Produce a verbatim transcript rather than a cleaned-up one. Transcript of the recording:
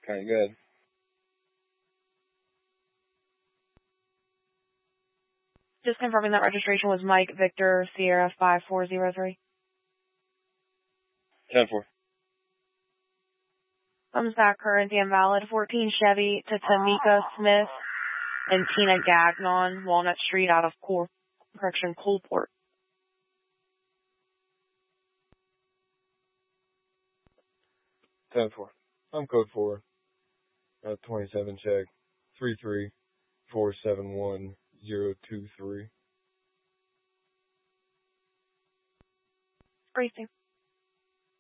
Okay, good. Just confirming that registration was Mike Victor Sierra five four zero three. ten four. Thumbs back currency invalid. fourteen Chevy to Tamika Smith and Tina Gagnon, Walnut Street out of Cor- correction, Coalport. ten four. I'm code four. Uh, twenty-seven check. three three four seven one zero two three. Racing.